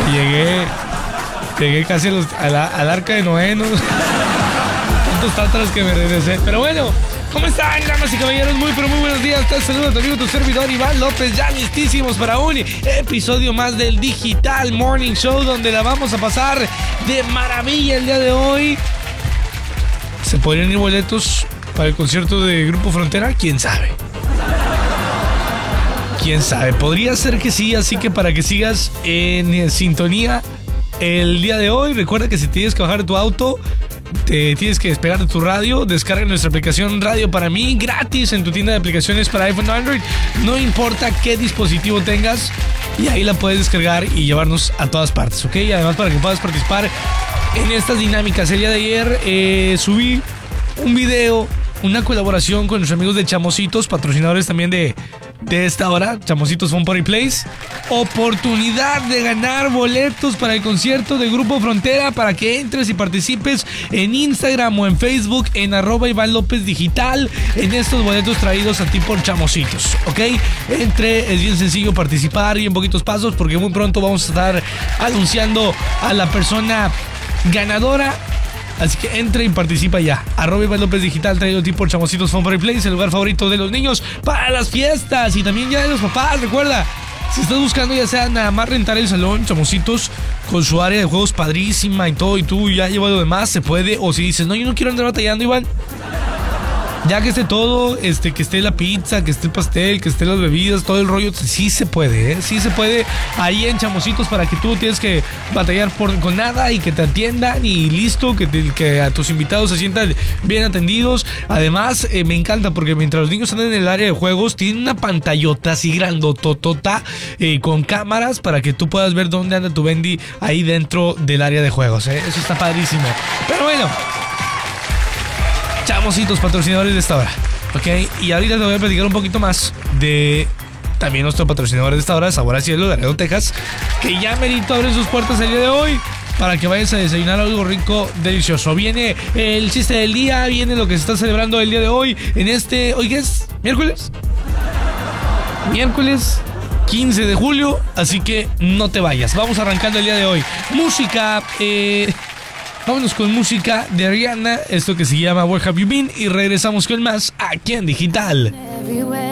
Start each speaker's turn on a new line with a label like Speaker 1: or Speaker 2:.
Speaker 1: Llegué casi al arca de Noé, ¿no? Tantos tátras que me regresé. Pero bueno, ¿cómo están, damas y caballeros? Muy buenos días. Te saludo a tu amigo, tu servidor Iván López, ya listísimos para un episodio más del Digital Morning Show, donde la vamos a pasar de maravilla el día de hoy. ¿Se podrían ir boletos para el concierto de Grupo Frontera? ¿Quién sabe? ¿Quién sabe? Podría ser que sí, así que para que sigas en sintonía el día de hoy, recuerda que si tienes que bajar tu auto, te tienes que despegar de tu radio, descarga nuestra aplicación Radio para mí gratis en tu tienda de aplicaciones para iPhone o Android. No importa qué dispositivo tengas, y ahí la puedes descargar y llevarnos a todas partes, ¿ok? Y además para que puedas participar en estas dinámicas. El día de ayer subí un video, una colaboración con los amigos de Chamositos, patrocinadores también de esta hora, Chamositos Fun Party Place. Oportunidad de ganar boletos para el concierto de Grupo Frontera, para que entres y participes en Instagram o en Facebook en @Iván López Digital en estos boletos traídos a ti por Chamositos, ¿ok? Es bien sencillo participar y en poquitos pasos, porque muy pronto vamos a estar anunciando a la persona ganadora. Así que entre y participa ya. @Iván López Digital, traído a ti por Chamositos Fun Party Place, el lugar favorito de los niños para las fiestas y también ya de los papás. Recuerda, si estás buscando ya sea nada más rentar el salón, Chamositos, con su área de juegos padrísima y todo, y tú ya llevas lo demás, se puede. O si dices, no, yo no quiero andar batallando, Iván, ya que esté todo, que esté la pizza, que esté el pastel, que esté las bebidas, todo el rollo, sí se puede, sí se puede ahí en Chamositos, para que tú tienes que batallar con nada y que te atiendan y listo, que a tus invitados se sientan bien atendidos. Además, me encanta porque mientras los niños están en el área de juegos, tienen una pantallota así grandototota con cámaras para que tú puedas ver dónde anda tu Bendy ahí dentro del área de juegos, Eso está padrísimo. Pero bueno, Chamositos, patrocinadores de esta hora, ¿ok? Y ahorita te voy a platicar un poquito más de también nuestro patrocinador de esta hora, Sabor a Cielo, de Laredo, Texas, que ya merito abren sus puertas el día de hoy para que vayas a desayunar algo rico, delicioso. Viene el chiste del día, viene lo que se está celebrando el día de hoy, ¿hoy qué es? ¿Miércoles? Miércoles 15 de julio, así que no te vayas. Vamos arrancando el día de hoy. Música, vámonos con música de Rihanna, esto que se llama Where Have You Been, y regresamos con más aquí en Digital.